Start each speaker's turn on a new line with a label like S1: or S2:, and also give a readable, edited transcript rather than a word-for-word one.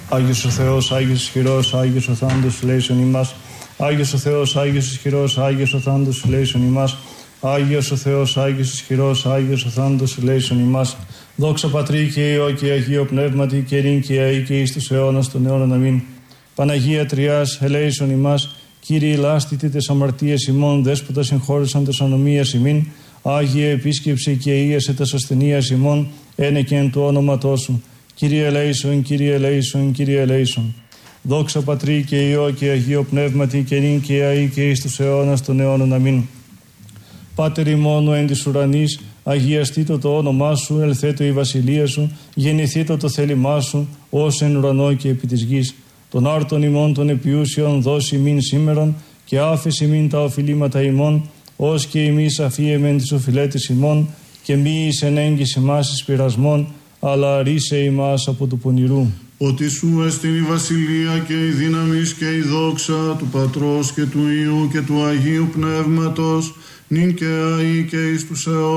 S1: Άγιος ο Θεός, Άγιος ισχυρός, Άγιος ο θάνατος ελέησον ημάς. Άγιος ο Θεός, Άγιος ισχυρός, Άγιος ο θάνατος ελέησον ημάς. Άγιος ο Θεός, Άγιος ισχυρός, Άγιος ο θάνατος ελέησον ημάς. Δόξα Πατρί και Υιό και Αγίο Πνεύματι και νυν και αεί και εις τους αιώνας των αιώνων. Αμήν. Παναγία Τριάς, ελέησον ημάς. Κύριε ηλάστητε τες αμαρτίες ημών, δέσποτα συγχώρεσαν τες ανομίες ημίν. Άγιε επίσκεψε και ίασε τας ασθενείας ημών, ένε και εν του όνοματός σου. Κύριε ελέησον, Κύριε ελέησον, Κύριε ελέησον. Δόξα Πατρί και Υιό και Αγίο Πνεύματι και νυν και αεί και εις τους αιώνας των αιώνων. Αμήν. Πάτερ ημών ο εν της ουρανής, αγιαστήτω το όνομά σου, ελθέτω η βασιλεία σου, γεννηθήτω το θέλημά σου, ως εν ουρανό και επί της γης. Τον άρτον ημών των επιούσιων δώσει ημίν σήμερον, και άφεση ημίν τα οφειλήματα ημών, ως και ημείς αφίεμεν τις οφειλέτες ημών, και μη εις ενέγγις ημάς εις πειρασμών, αλλά ρίσε ημάς από του πονηρού.
S2: Ότι σου εστιν η βασιλεία και η δύναμις και η δόξα του Πατρός και του Υιού και του Αγίου Πνεύματος, νυν και αεί και εις τους αιώνας.